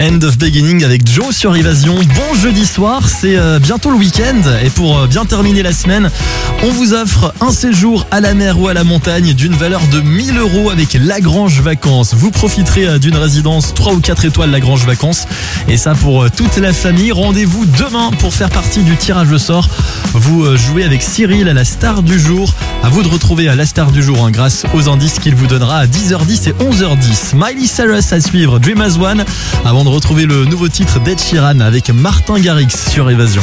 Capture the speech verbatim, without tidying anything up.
End of Beginning avec Joe sur Évasion. Bon jeudi soir, c'est euh, bientôt le week-end et pour euh, bien terminer la semaine, on vous offre un séjour à la mer ou à la montagne d'une valeur de mille euros avec Lagrange Vacances. Vous profiterez euh, d'une résidence trois ou quatre étoiles Lagrange Vacances et ça pour euh, toute la famille. Rendez-vous demain pour faire partie du tirage au sort. Vous euh, jouez avec Cyril à la star du jour. À vous de retrouver à la star du jour hein, grâce aux indices qu'il vous donnera à dix heures dix et onze heures dix. Miley Cyrus à suivre, Dream as One, avant de retrouver le nouveau titre d'Ed Sheeran avec Martin Garrix sur Évasion.